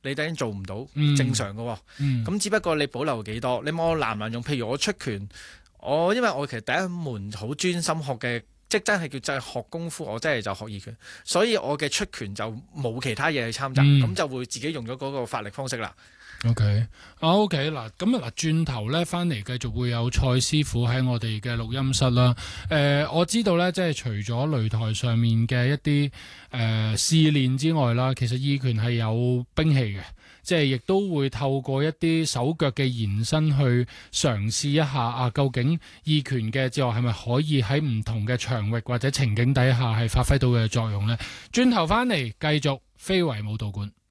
你已經做唔到， 嗯正常嘅喎。咁只不過你保留幾多，你問我難唔難用？譬如我出拳，因為我其實第一門好專心學嘅，即真係叫學功夫，我真係就學二拳，所以我嘅出拳就冇其他嘢去參雜，咁就會自己用咗嗰個發力方式啦。 OK 嗱，咁啊嗱，轉頭咧翻嚟繼續會有蔡師傅喺我哋嘅錄音室啦。我知道咧，即係除咗擂台上面嘅一啲試練之外啦，其實二拳係有兵器嘅，即係亦都會透過一啲手腳嘅延伸去嘗試一下啊，究竟二拳嘅哲學係咪可以喺唔同嘅場域或者情景底下係發揮到嘅作用呢？轉頭翻嚟繼續非遺武道館。